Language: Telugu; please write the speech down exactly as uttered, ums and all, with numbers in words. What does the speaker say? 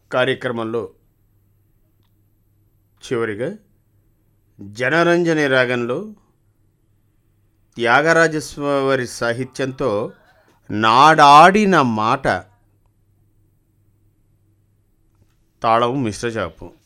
కార్యక్రమంలో చివరిగా జనరంజని రాగంలో త్యాగరాజస్వామి సాహిత్యంతో నాడాడిన మాట తాళం మిశ్రచాపు.